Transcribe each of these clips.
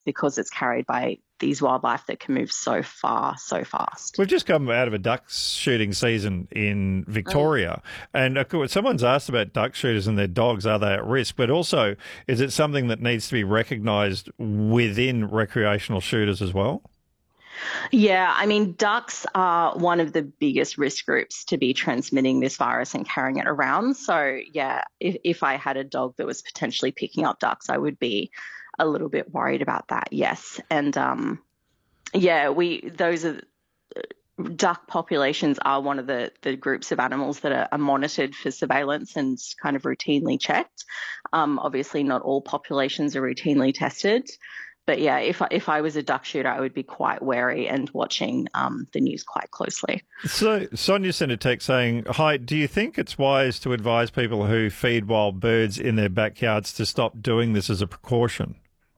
because it's carried by these wildlife that can move so far, so fast. We've just come out of a duck shooting season in Victoria, and of course, someone's asked about duck shooters and their dogs. Are they at risk? But also, is it something that needs to be recognised within recreational shooters as well? Yeah, I mean, ducks are one of the biggest risk groups to be transmitting this virus and carrying it around. So, yeah, if I had a dog that was potentially picking up ducks, I would be a little bit worried about that. Yes, and yeah, those are duck populations are one of the groups of animals that are monitored for surveillance and kind of routinely checked. Obviously, not all populations are routinely tested. But yeah, if I was a duck shooter, I would be quite wary and watching the news quite closely. So Sonia sent a text saying, "Hi, do you think it's wise to advise people who feed wild birds in their backyards to stop doing this as a precaution?"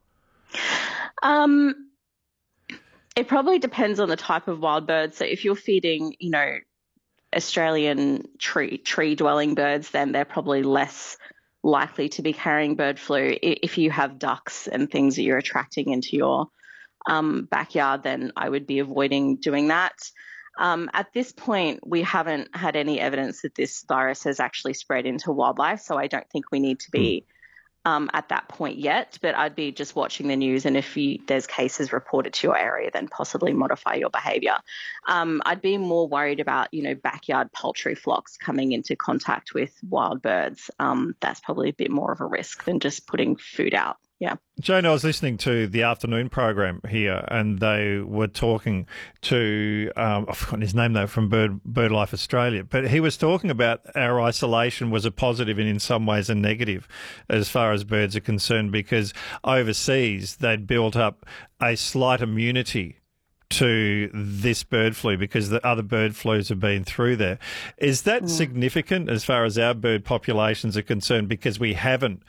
It probably depends on the type of wild bird. So if you're feeding, Australian tree dwelling birds, then they're probably less likely to be carrying bird flu. If you have ducks and things that you're attracting into your backyard, then I would be avoiding doing that. At this point, we haven't had any evidence that this virus has actually spread into wildlife, so I don't think we need to be at that point yet. But I'd be just watching the news, and if there's cases reported to your area, then possibly modify your behaviour. I'd be more worried about, backyard poultry flocks coming into contact with wild birds. That's probably a bit more of a risk than just putting food out. Yeah. Jane, I was listening to the afternoon program here, and they were talking to, I've forgotten his name though, from BirdLife Australia, but he was talking about our isolation was a positive and in some ways a negative as far as birds are concerned, because overseas they'd built up a slight immunity to this bird flu because the other bird flus have been through there. Is that significant as far as our bird populations are concerned, because they haven't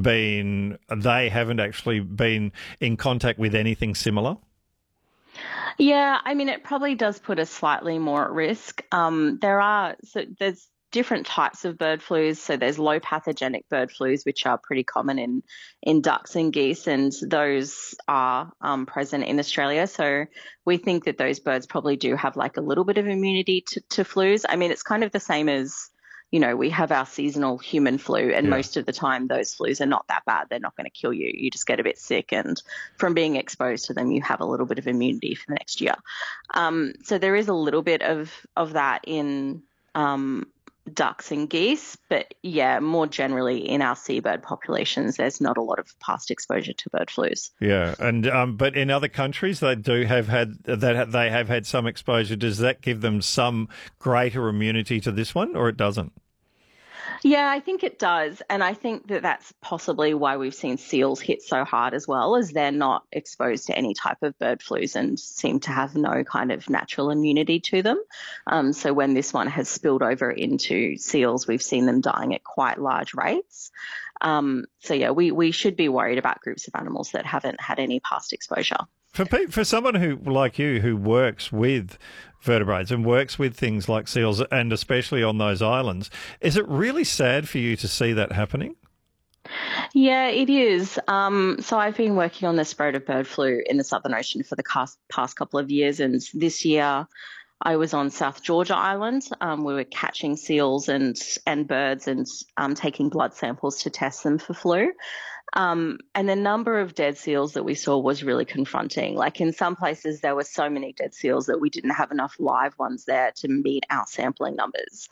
actually been in contact with anything similar? Yeah, I mean, it probably does put us slightly more at risk. There's different types of bird flus. So there's low pathogenic bird flus, which are pretty common in ducks and geese, and those are present in Australia. So we think that those birds probably do have like a little bit of immunity to flus. I mean, it's kind of the same as, we have our seasonal human flu, and most of the time those flus are not that bad. They're not going to kill you. You just get a bit sick, and from being exposed to them, you have a little bit of immunity for the next year. So there is a little bit of that in ducks and geese, but yeah, more generally in our seabird populations, there's not a lot of past exposure to bird flus. Yeah, and but in other countries, they have had some exposure. Does that give them some greater immunity to this one, or it doesn't? Yeah, I think it does. And I think that that's possibly why we've seen seals hit so hard as well, as they're not exposed to any type of bird flus and seem to have no kind of natural immunity to them. So when this one has spilled over into seals, we've seen them dying at quite large rates. So yeah, we should be worried about groups of animals that haven't had any past exposure. For someone who, like you, who works with vertebrates and works with things like seals, and especially on those islands, is it really sad for you to see that happening? Yeah, it is. So I've been working on the spread of bird flu in the Southern Ocean for the past couple of years, and this year I was on South Georgia Island. We were catching seals and birds and taking blood samples to test them for flu. And the number of dead seals that we saw was really confronting. Like in some places, there were so many dead seals that we didn't have enough live ones there to meet our sampling numbers.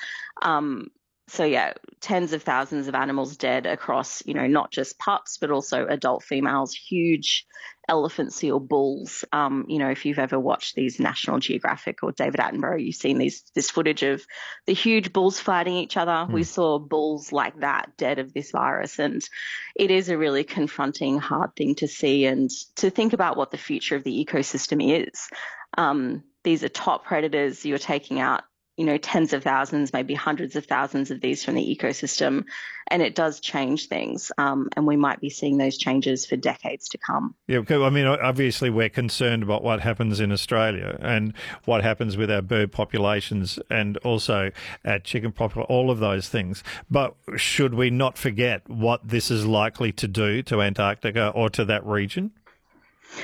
So yeah, tens of thousands of animals dead across, not just pups, but also adult females, huge elephant seal bulls. If you've ever watched these National Geographic or David Attenborough, you've seen this footage of the huge bulls fighting each other. We saw bulls like that dead of this virus. And it is a really confronting, hard thing to see and to think about what the future of the ecosystem is. These are top predators. You're taking out tens of thousands, maybe hundreds of thousands of these from the ecosystem, and it does change things. And we might be seeing those changes for decades to come. Yeah, I mean, obviously we're concerned about what happens in Australia and what happens with our bird populations and also our chicken population, all of those things. But should we not forget what this is likely to do to Antarctica or to that region?